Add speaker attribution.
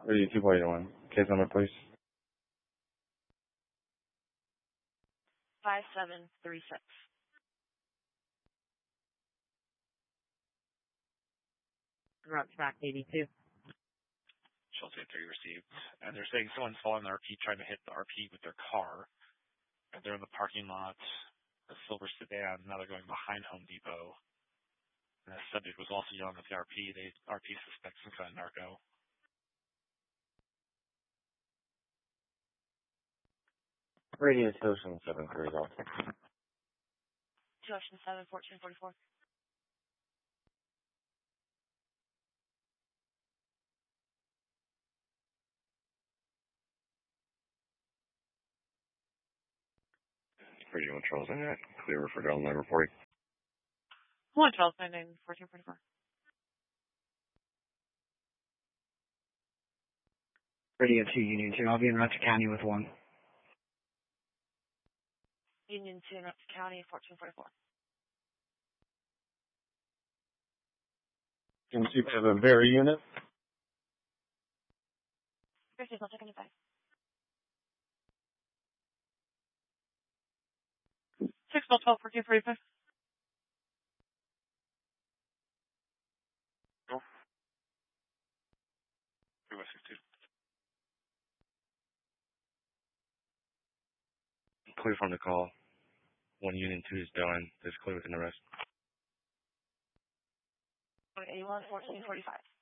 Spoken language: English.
Speaker 1: Radio 2.81. Case number, please.
Speaker 2: 5736.
Speaker 3: Route back 82.
Speaker 4: Shelter 3 received. And they're saying someone's following the RP trying to hit the RP with their car. And they're in the parking lot, a silver sedan. Now they're going behind Home Depot. And the subject was also yelling at the RP. RP suspects some kind of narco.
Speaker 1: Radio 207 off.
Speaker 2: 207 1444.
Speaker 1: Radio 1 Charles Internet. Clear for dial number 40.
Speaker 3: 1 12 99 1444.
Speaker 5: Radio 2, Union 2. I'll be in Rutherford County with 1.
Speaker 2: Union 2, Rutherford County, 1444.
Speaker 1: Can you see if there's a Very unit?
Speaker 2: Christie's not taking it back.
Speaker 3: 6 12 1445.
Speaker 4: Go. 2
Speaker 1: Clear from the call. 1 Union 2 is done. There's clear within the rest.
Speaker 2: 81 1445.